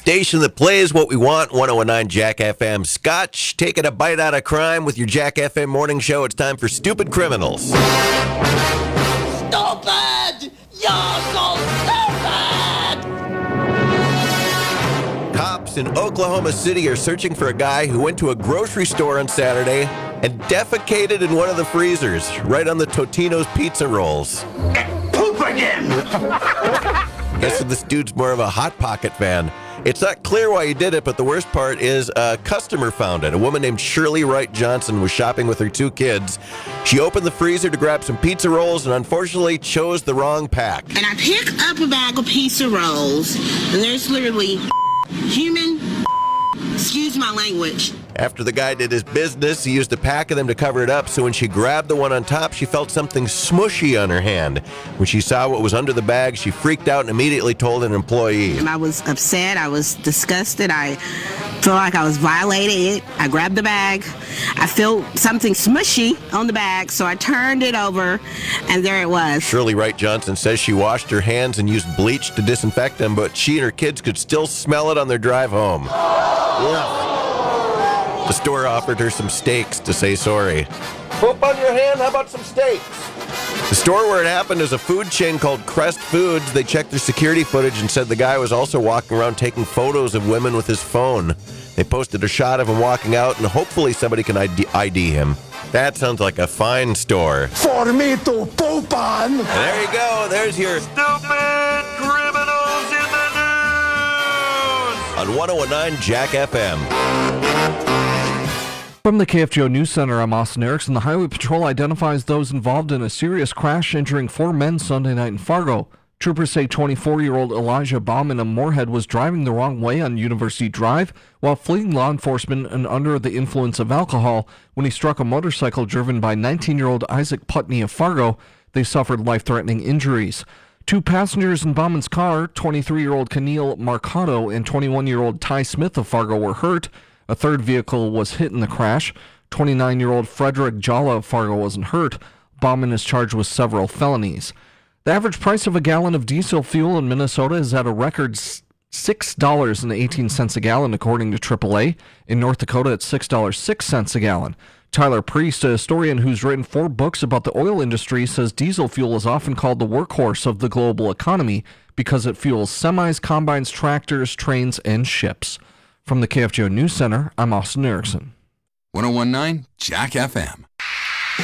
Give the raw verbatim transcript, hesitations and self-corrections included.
station that plays what we want, one oh one nine Jack F M. Scotch, taking a bite out of crime with your Jack F M morning show. It's time for Stupid Criminals. Stupid! You're so stupid! Cops in Oklahoma City are searching for a guy who went to a grocery store on Saturday and defecated in one of the freezers, right on the Totino's pizza rolls. Poop again! Guess this dude's more of a Hot Pocket fan. It's not clear why he did it, but the worst part is a customer found it. A woman named Shirley Wright Johnson was shopping with her two kids. She opened the freezer to grab some pizza rolls and unfortunately chose the wrong pack. And I pick up a bag of pizza rolls, and there's literally human, excuse my language. After the guy did his business, he used a pack of them to cover it up, so when she grabbed the one on top, she felt something smushy on her hand. When she saw what was under the bag, she freaked out and immediately told an employee. And I was upset. I was disgusted. I felt like I was violated. I grabbed the bag. I felt something smushy on the bag, so I turned it over, and there it was. Shirley Wright Johnson says she washed her hands and used bleach to disinfect them, but she and her kids could still smell it on their drive home. Ugh. The store offered her some steaks to say sorry. Poop on your hand, how about some steaks? The store where it happened is a food chain called Crest Foods. They checked their security footage and said the guy was also walking around taking photos of women with his phone. They posted a shot of him walking out, and hopefully somebody can I D him. That sounds like a fine store. For me to poop on! And there you go. There's your Stupid Criminals in the News! on one oh one nine Jack F M. From the K F G O News Center, I'm Austin Erickson. The Highway Patrol identifies those involved in a serious crash injuring four men Sunday night in Fargo. Troopers say twenty-four-year-old Elijah Bauman of Moorhead was driving the wrong way on University Drive while fleeing law enforcement and under the influence of alcohol when he struck a motorcycle driven by nineteen-year-old Isaac Putney of Fargo. They suffered life-threatening injuries. Two passengers in Bauman's car, twenty-three-year-old Keneal Marcado and twenty-one-year-old Ty Smith of Fargo, were hurt. A third vehicle was hit in the crash. twenty-nine-year-old Frederick Jala of Fargo wasn't hurt. Bauman is charged with several felonies. The average price of a gallon of diesel fuel in Minnesota is at a record six dollars and eighteen cents a gallon, according to triple A. In North Dakota, it's six dollars and six cents a gallon. Tyler Priest, a historian who's written four books about the oil industry, says diesel fuel is often called the workhorse of the global economy because it fuels semis, combines, tractors, trains, and ships. From the K F G O News Center, I'm Austin Erickson. one oh one nine Jack F M.